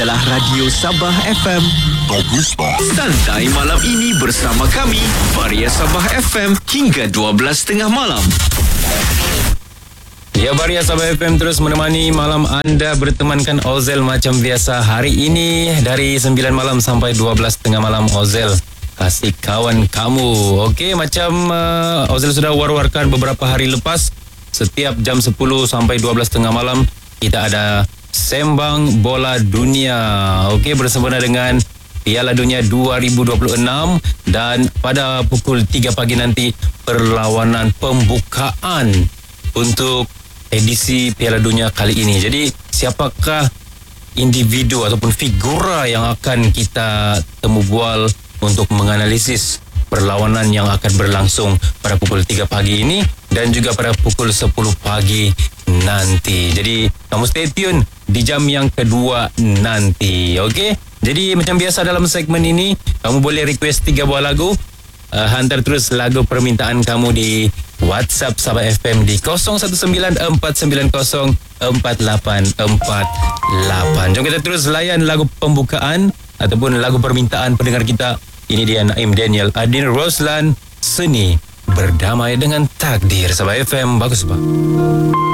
adalah Radio Sabah FM. Bagus, Pak. Santai malam ini bersama kami, Varia Sabah FM hingga 12.30 malam. Ya, Varia Sabah FM terus menemani malam anda, bertemankan Ozel macam biasa. Hari ini dari 9 malam sampai 12.30 malam, Ozel kasih kawan kamu. Okey, macam Ozel sudah war-warkan beberapa hari lepas, setiap jam 10 sampai 12.30 malam kita ada Sembang Bola Dunia. Okey, bersempena dengan Piala Dunia 2026, dan pada pukul 3 pagi nanti perlawanan pembukaan untuk edisi Piala Dunia kali ini. Jadi siapakah individu ataupun figura yang akan kita temu bual untuk menganalisis perlawanan yang akan berlangsung pada pukul 3 pagi ini dan juga pada pukul 10 pagi nanti. Jadi kamu stay tune di jam yang kedua nanti. Okey? Jadi macam biasa dalam segmen ini, kamu boleh request 3 buah lagu. Hantar terus lagu permintaan kamu di WhatsApp Sabah FM di 0194904848. Jom kita terus layan lagu pembukaan ataupun lagu permintaan pendengar kita. Ini dia Naim Daniel, Adin Roslan, Seni Berdamai dengan Takdir. Sabah FM, bagus, Pak.